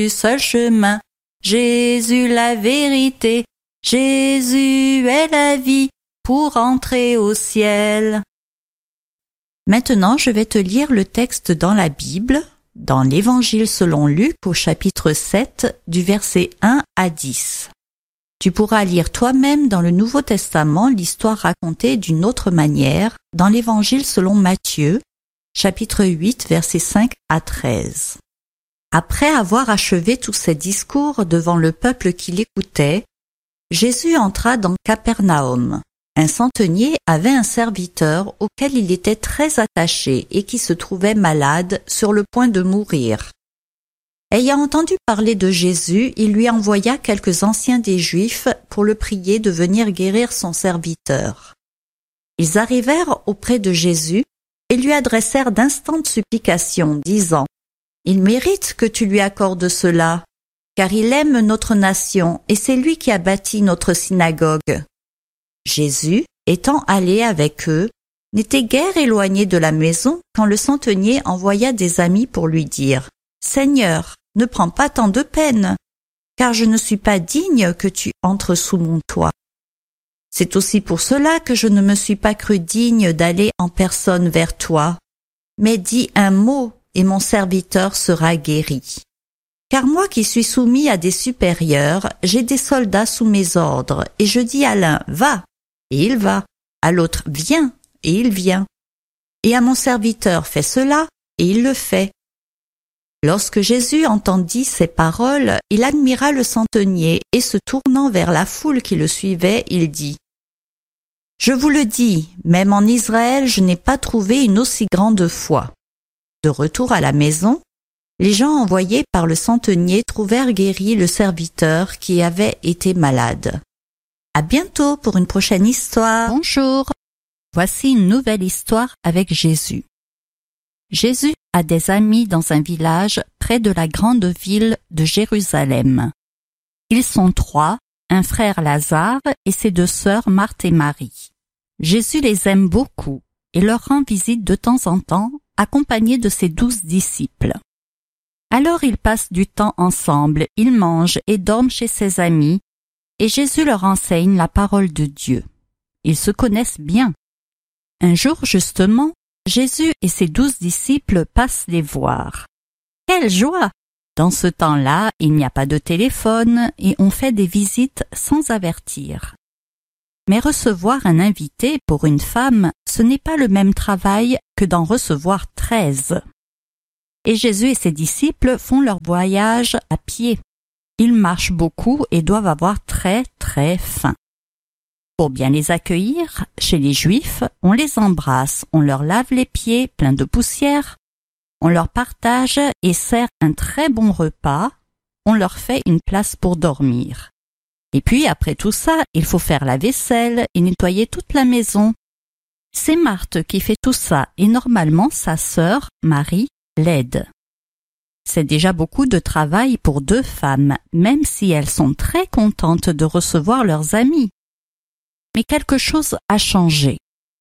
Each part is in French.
seul chemin. Jésus la vérité. Jésus est la vie pour entrer au ciel. Maintenant, je vais te lire le texte dans la Bible, dans l'Évangile selon Luc au chapitre 7, du verset 1 à 10. Tu pourras lire toi-même dans le Nouveau Testament l'histoire racontée d'une autre manière dans l'Évangile selon Matthieu, chapitre 8, versets 5 à 13. Après avoir achevé tous ses discours devant le peuple qui l'écoutait, Jésus entra dans Capernaum. Un centenier avait un serviteur auquel il était très attaché et qui se trouvait malade, sur le point de mourir. Ayant entendu parler de Jésus, il lui envoya quelques anciens des Juifs pour le prier de venir guérir son serviteur. Ils arrivèrent auprès de Jésus et lui adressèrent d'instantes supplications, disant « Il mérite que tu lui accordes cela, car il aime notre nation et c'est lui qui a bâti notre synagogue. » Jésus, étant allé avec eux, n'était guère éloigné de la maison quand le centenier envoya des amis pour lui dire « Seigneur, ne prends pas tant de peine, car je ne suis pas digne que tu entres sous mon toit. C'est aussi pour cela que je ne me suis pas cru digne d'aller en personne vers toi. Mais dis un mot et mon serviteur sera guéri. Car moi qui suis soumis à des supérieurs, j'ai des soldats sous mes ordres, et je dis à l'un « Va », et il va, à l'autre « Viens », et il vient. Et à mon serviteur « Fais cela », et il le fait. Lorsque Jésus entendit ces paroles, il admira le centenier, et se tournant vers la foule qui le suivait, il dit « Je vous le dis, même en Israël, je n'ai pas trouvé une aussi grande foi. » De retour à la maison, les gens envoyés par le centenier trouvèrent guéri le serviteur qui avait été malade. À bientôt pour une prochaine histoire. Bonjour, voici une nouvelle histoire avec Jésus. Jésus a des amis dans un village près de la grande ville de Jérusalem. Ils sont 3, un frère Lazare et ses 2 sœurs Marthe et Marie. Jésus les aime beaucoup et leur rend visite de temps en temps, accompagné de ses 12 disciples. Alors ils passent du temps ensemble, ils mangent et dorment chez ses amis, et Jésus leur enseigne la parole de Dieu. Ils se connaissent bien. Un jour, justement, Jésus et ses 12 disciples passent les voir. Quelle joie! Dans ce temps-là, il n'y a pas de téléphone et on fait des visites sans avertir. Mais recevoir un invité pour une femme, ce n'est pas le même travail que d'en recevoir 13. Et Jésus et ses disciples font leur voyage à pied. Ils marchent beaucoup et doivent avoir très très faim. Pour bien les accueillir, chez les Juifs, on les embrasse, on leur lave les pieds pleins de poussière, on leur partage et sert un très bon repas, on leur fait une place pour dormir. Et puis après tout ça, il faut faire la vaisselle et nettoyer toute la maison. C'est Marthe qui fait tout ça et normalement sa sœur, Marie, l'aide. C'est déjà beaucoup de travail pour 2 femmes, même si elles sont très contentes de recevoir leurs amis. Mais quelque chose a changé.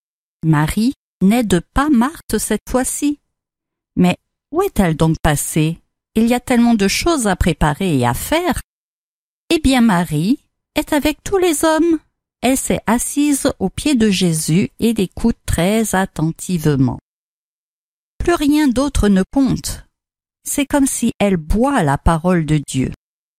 Marie n'aide pas Marthe cette fois-ci. Mais où est-elle donc passée? Il y a tellement de choses à préparer et à faire. Eh bien, Marie est avec tous les hommes. Elle s'est assise aux pieds de Jésus et l'écoute très attentivement. Plus rien d'autre ne compte. C'est comme si elle boit la parole de Dieu.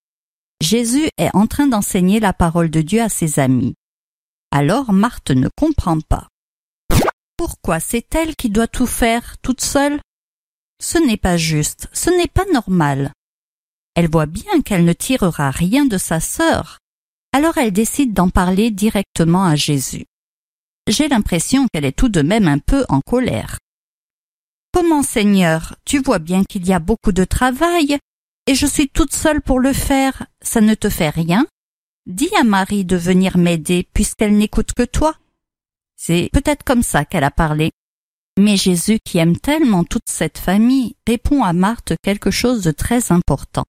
Jésus est en train d'enseigner la parole de Dieu à ses amis. Alors Marthe ne comprend pas. Pourquoi c'est elle qui doit tout faire toute seule? Ce n'est pas juste, ce n'est pas normal. Elle voit bien qu'elle ne tirera rien de sa sœur. Alors elle décide d'en parler directement à Jésus. J'ai l'impression qu'elle est tout de même un peu en colère. Comment, Seigneur, tu vois bien qu'il y a beaucoup de travail et je suis toute seule pour le faire, ça ne te fait rien? Dis à Marie de venir m'aider puisqu'elle n'écoute que toi. C'est peut-être comme ça qu'elle a parlé. Mais Jésus, qui aime tellement toute cette famille, répond à Marthe quelque chose de très important.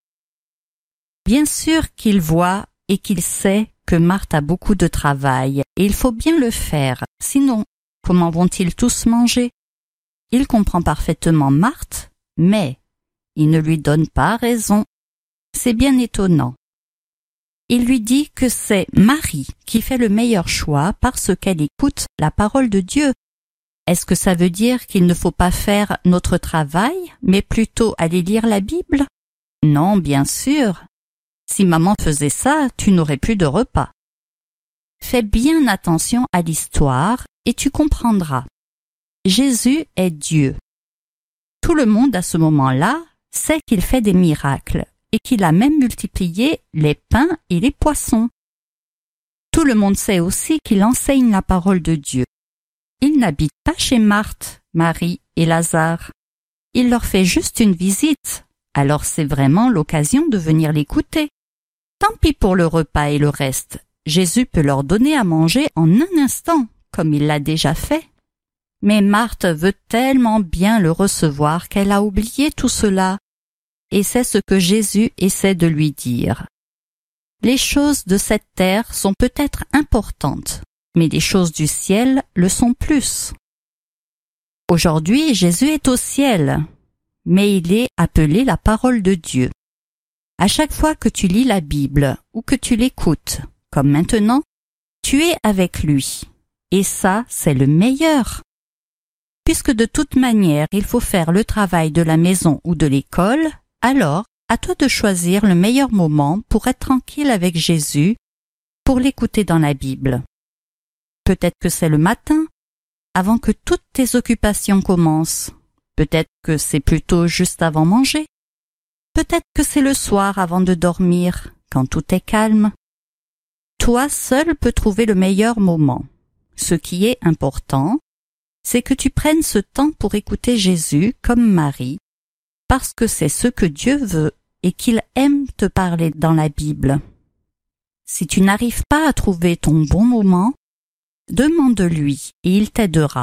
Bien sûr qu'il voit et qu'il sait que Marthe a beaucoup de travail et il faut bien le faire, sinon comment vont-ils tous manger? Il comprend parfaitement Marthe, mais il ne lui donne pas raison. C'est bien étonnant. Il lui dit que c'est Marie qui fait le meilleur choix parce qu'elle écoute la parole de Dieu. Est-ce que ça veut dire qu'il ne faut pas faire notre travail, mais plutôt aller lire la Bible? Non, bien sûr. Si maman faisait ça, tu n'aurais plus de repas. Fais bien attention à l'histoire et tu comprendras. Jésus est Dieu. Tout le monde à ce moment-là sait qu'il fait des miracles et qu'il a même multiplié les pains et les poissons. Tout le monde sait aussi qu'il enseigne la parole de Dieu. Il n'habite pas chez Marthe, Marie et Lazare. Il leur fait juste une visite, alors c'est vraiment l'occasion de venir l'écouter. Tant pis pour le repas et le reste, Jésus peut leur donner à manger en un instant, comme il l'a déjà fait. Mais Marthe veut tellement bien le recevoir qu'elle a oublié tout cela. Et c'est ce que Jésus essaie de lui dire. Les choses de cette terre sont peut-être importantes, mais les choses du ciel le sont plus. Aujourd'hui, Jésus est au ciel, mais il est appelé la parole de Dieu. À chaque fois que tu lis la Bible ou que tu l'écoutes, comme maintenant, tu es avec lui. Et ça, c'est le meilleur. Puisque de toute manière, il faut faire le travail de la maison ou de l'école, alors, à toi de choisir le meilleur moment pour être tranquille avec Jésus, pour l'écouter dans la Bible. Peut-être que c'est le matin, avant que toutes tes occupations commencent. Peut-être que c'est plutôt juste avant manger. Peut-être que c'est le soir avant de dormir, quand tout est calme. Toi seul peux trouver le meilleur moment. Ce qui est important, c'est que tu prennes ce temps pour écouter Jésus comme Marie, parce que c'est ce que Dieu veut et qu'il aime te parler dans la Bible. Si tu n'arrives pas à trouver ton bon moment, demande-lui et il t'aidera.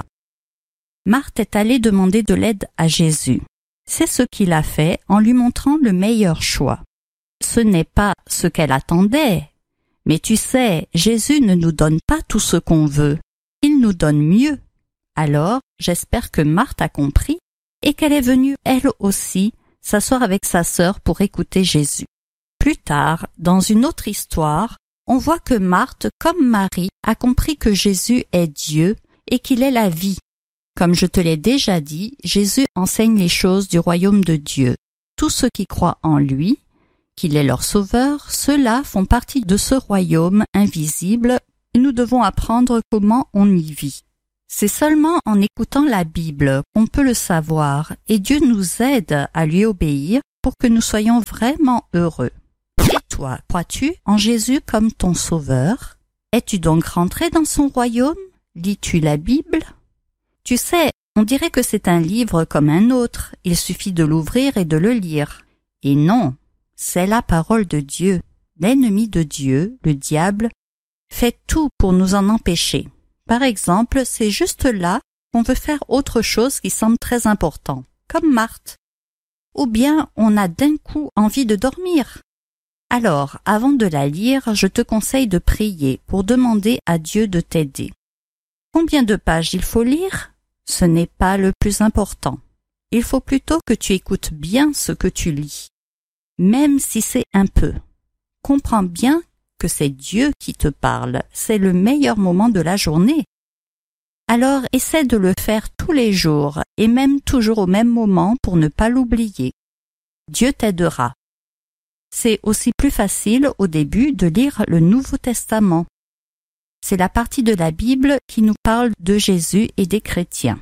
Marthe est allée demander de l'aide à Jésus. C'est ce qu'il a fait en lui montrant le meilleur choix. Ce n'est pas ce qu'elle attendait, mais tu sais, Jésus ne nous donne pas tout ce qu'on veut, il nous donne mieux. Alors, j'espère que Marthe a compris et qu'elle est venue, elle aussi, s'asseoir avec sa sœur pour écouter Jésus. Plus tard, dans une autre histoire, on voit que Marthe, comme Marie, a compris que Jésus est Dieu et qu'il est la vie. Comme je te l'ai déjà dit, Jésus enseigne les choses du royaume de Dieu. Tous ceux qui croient en lui, qu'il est leur sauveur, ceux-là font partie de ce royaume invisible et nous devons apprendre comment on y vit. C'est seulement en écoutant la Bible qu'on peut le savoir et Dieu nous aide à lui obéir pour que nous soyons vraiment heureux. Et toi, crois-tu en Jésus comme ton sauveur? Es-tu donc rentré dans son royaume? Lis-tu la Bible? Tu sais, on dirait que c'est un livre comme un autre, il suffit de l'ouvrir et de le lire. Et non, c'est la parole de Dieu. L'ennemi de Dieu, le diable, fait tout pour nous en empêcher. Par exemple, c'est juste là qu'on veut faire autre chose qui semble très important, comme Marthe. Ou bien on a d'un coup envie de dormir. Alors, avant de la lire, je te conseille de prier pour demander à Dieu de t'aider. Combien de pages il faut lire? Ce n'est pas le plus important. Il faut plutôt que tu écoutes bien ce que tu lis, même si c'est un peu. Comprends bien que c'est Dieu qui te parle, c'est le meilleur moment de la journée. Alors essaie de le faire tous les jours et même toujours au même moment pour ne pas l'oublier. Dieu t'aidera. C'est aussi plus facile au début de lire le Nouveau Testament. C'est la partie de la Bible qui nous parle de Jésus et des chrétiens.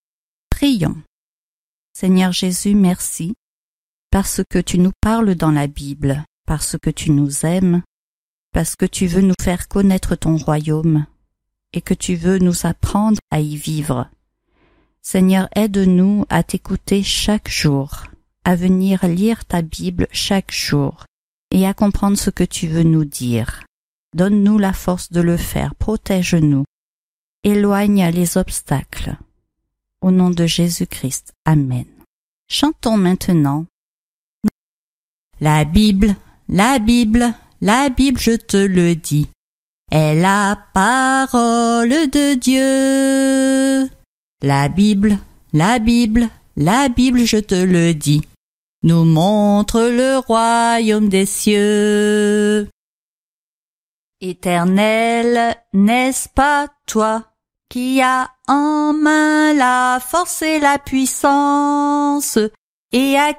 Prions. Seigneur Jésus, merci, parce que tu nous parles dans la Bible, parce que tu nous aimes, parce que tu veux nous faire connaître ton royaume et que tu veux nous apprendre à y vivre. Seigneur, aide-nous à t'écouter chaque jour, à venir lire ta Bible chaque jour et à comprendre ce que tu veux nous dire. Donne-nous la force de le faire, protège-nous, éloigne les obstacles. Au nom de Jésus-Christ, Amen. Chantons maintenant. La Bible, la Bible, la Bible, je te le dis, est la parole de Dieu. La Bible, la Bible, la Bible, je te le dis, nous montre le royaume des cieux. Éternel, n'est-ce pas toi qui as en main la force et la puissance, et à